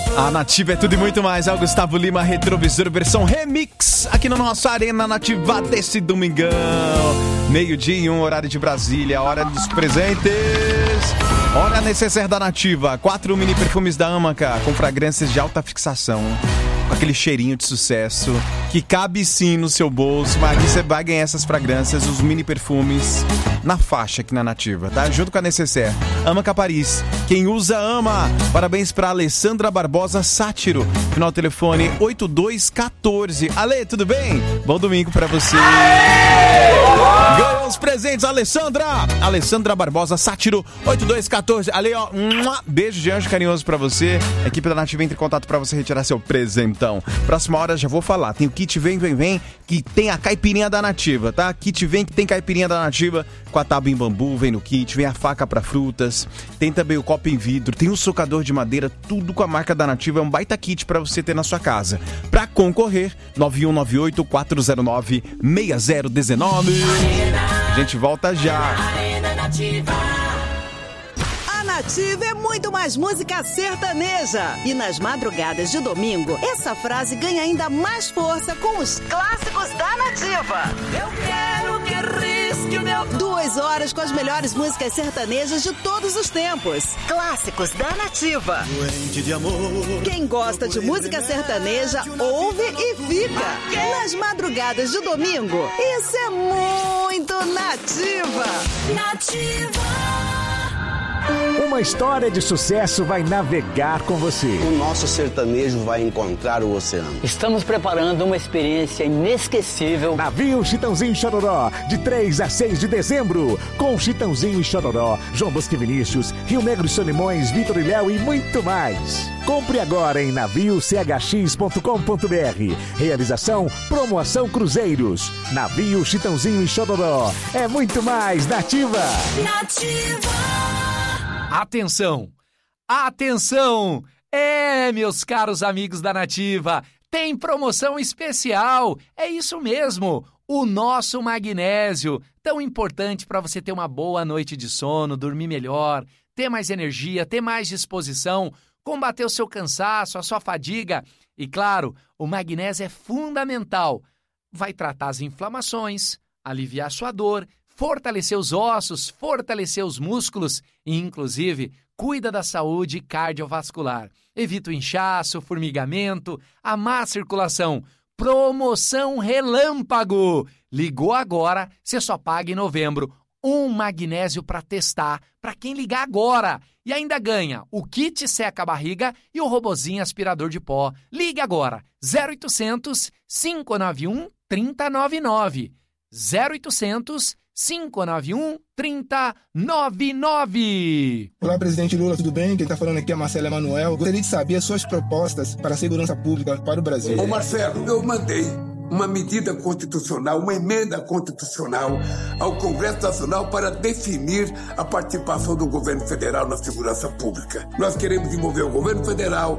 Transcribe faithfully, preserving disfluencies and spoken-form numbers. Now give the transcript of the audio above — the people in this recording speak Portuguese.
A Nativa é tudo e muito mais. É o Gustavo Lima, Retrovisor, versão remix, aqui no nosso Arena Nativa desse domingão. Meio-dia e um, horário de Brasília, hora dos presentes. Hora necessaire da Nativa. Quatro mini perfumes da Amaca, com fragrâncias de alta fixação, com aquele cheirinho de sucesso, que cabe sim no seu bolso, mas aqui você vai ganhar essas fragrâncias, os mini perfumes, na faixa aqui na Nativa, tá? Junto com a Necessaire. Amaca Paris. Quem usa, ama. Parabéns pra Alessandra Barbosa Sátiro. Final telefone oito dois um quatro. Ale, tudo bem? Bom domingo pra você. Ganhou os presentes, Alessandra. Alessandra Barbosa Sátiro, oito dois um quatro. Ale, ó, beijo de anjo carinhoso pra você. A equipe da Nativa entra em contato pra você retirar seu presentão. Próxima hora já vou falar. Tem o kit Vem, Vem, Vem, que tem a caipirinha da Nativa, tá? Kit Vem, que tem caipirinha da Nativa, com a tábua em bambu, vem no kit, vem a faca pra frutas, tem também o copo em vidro, tem o socador de madeira, tudo com a marca da Nativa, é um baita kit pra você ter na sua casa. Pra concorrer, nove um nove oito quatro zero nove seis zero um nove. A gente volta já. Nativa é muito mais música sertaneja. E nas madrugadas de domingo, essa frase ganha ainda mais força com os clássicos da Nativa. Eu quero que risque o meu... Duas horas com as melhores músicas sertanejas de todos os tempos. Clássicos da Nativa. Doente de amor. Quem gosta de música sertaneja, ouve e fica. Nas madrugadas de domingo, isso é muito Nativa. Nativa. Uma história de sucesso vai navegar com você. O nosso sertanejo vai encontrar o oceano. Estamos preparando uma experiência inesquecível. Navio Chitãozinho e Chororó, de três a seis de dezembro. Com Chitãozinho e Chororó, João Bosco e Vinícius, Rio Negro e Solimões, Vitor e Léo e muito mais. Compre agora em navio c h x ponto com ponto b r. Realização Promoção Cruzeiros. Navio Chitãozinho e Chororó. É muito mais Nativa. Nativa. Atenção! Atenção! É, meus caros amigos da Nativa, tem promoção especial! É isso mesmo! O nosso magnésio, tão importante para você ter uma boa noite de sono, dormir melhor, ter mais energia, ter mais disposição, combater o seu cansaço, a sua fadiga. E claro, o magnésio é fundamental. Vai tratar as inflamações, aliviar sua dor, fortalecer os ossos, fortalecer os músculos e, inclusive, cuida da saúde cardiovascular. Evita o inchaço, formigamento, a má circulação. Promoção relâmpago! Ligou agora, você só paga em novembro. Um magnésio para testar, para quem ligar agora. E ainda ganha o kit seca-barriga e o robozinho aspirador de pó. Ligue agora, zero oitocentos, cinco nove um, três zero nove nove. zero oitocentos, cinco nove um, três zero nove nove. Olá, presidente Lula, tudo bem? Quem está falando aqui é Marcelo Emanuel. Gostaria de saber as suas propostas para a segurança pública para o Brasil. Ô Marcelo, eu mandei uma medida constitucional, uma emenda constitucional ao Congresso Nacional para definir a participação do governo federal na segurança pública. Nós queremos envolver o governo federal,